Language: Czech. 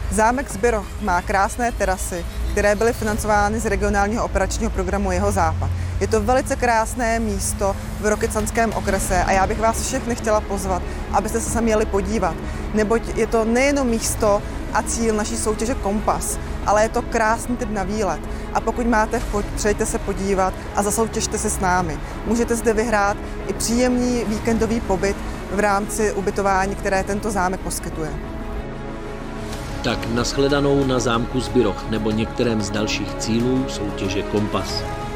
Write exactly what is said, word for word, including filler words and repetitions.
Zámek Zbiroch má krásné terasy, které byly financovány z regionálního operačního programu Jeho západ. Je to velice krásné místo v Rokycanském okrese a já bych vás všechny chtěla pozvat, abyste se sem jeli podívat. Neboť je to nejenom místo a cíl naší soutěže Kompas, ale je to krásný typ na výlet. A pokud máte chuť, přejďte se podívat a zasoutěžte se s námi. Můžete zde vyhrát i příjemný víkendový pobyt v rámci ubytování, které tento zámek poskytuje. Tak nashledanou na zámku Zbiroch nebo některém z dalších cílů soutěže Kompas.